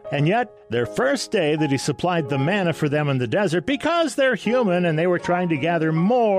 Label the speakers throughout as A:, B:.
A: And yet, their first day that he supplied the manna for them in the desert, because they're human and they were trying to gather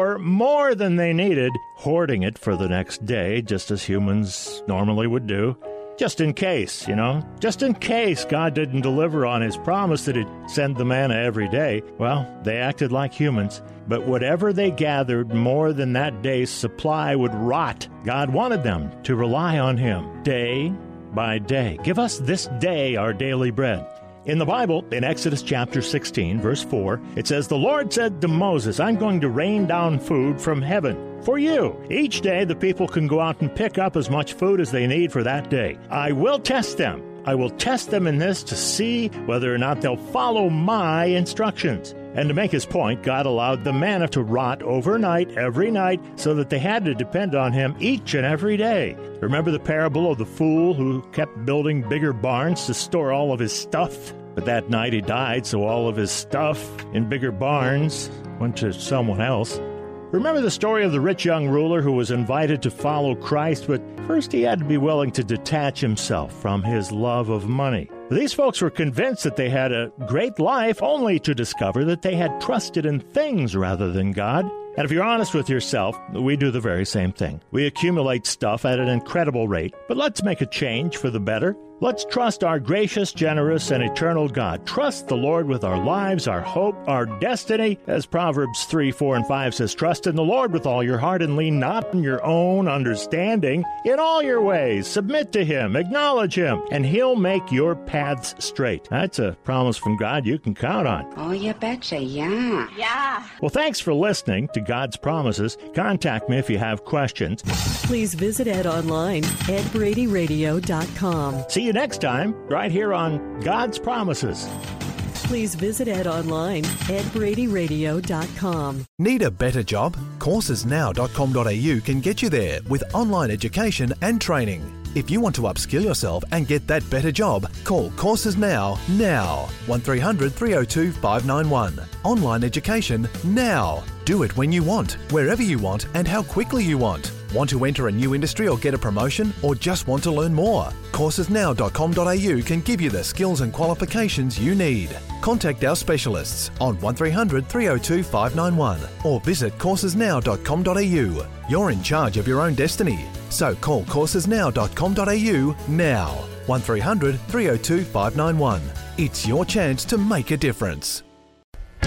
A: more than they needed, hoarding it for the next day, just as humans normally would do. Just in case, just in case God didn't deliver on his promise that he'd send the manna every day. Well, they acted like humans. But whatever they gathered more than that day's supply would rot. God wanted them to rely on him day by day. Give us this day our daily bread. In the Bible, in Exodus chapter 16, verse 4, it says, "The Lord said to Moses, I'm going to rain down food from heaven for you. Each day the people can go out and pick up as much food as they need for that day. I will test them. I will test them in this to see whether or not they'll follow my instructions." And to make his point, God allowed the manna to rot overnight, every night, so that they had to depend on him each and every day. Remember the parable of the fool who kept building bigger barns to store all of his stuff? But that night he died, so all of his stuff in bigger barns went to someone else. Remember the story of the rich young ruler who was invited to follow Christ, but first he had to be willing to detach himself from his love of money. These folks were convinced that they had a great life, only to discover that they had trusted in things rather than God. And if you're honest with yourself, we do the very same thing. We accumulate stuff at an incredible rate, but let's make a change for the better. Let's trust our gracious, generous, and eternal God. Trust the Lord with our lives, our hope, our destiny. As Proverbs 3, 4, and 5 says, "Trust in the Lord with all your heart and lean not on your own understanding. In all your ways, submit to him, acknowledge him, and he'll make your paths straight." That's a promise from God you can count on.
B: Oh, you betcha, yeah.
C: Yeah.
A: Well, thanks for listening to God's Promises. Contact me if you have questions.
D: Please visit Ed online, edbradyradio.com.
A: See you next time, right here on God's Promises.
D: Please visit Ed online, edbradyradio.com.
E: Need a better job? Coursesnow.com.au can get you there with online education and training. If you want to upskill yourself and get that better job, call Courses Now. 1300 302 591. Online education now. Do it when you want, wherever you want, and how quickly you want. Want to enter a new industry or get a promotion, or just want to learn more? Coursesnow.com.au can give you the skills and qualifications you need. Contact our specialists on 1300 302 591 or visit coursesnow.com.au. You're in charge of your own destiny. So call coursesnow.com.au now. 1300 302 591. It's your chance to make a difference.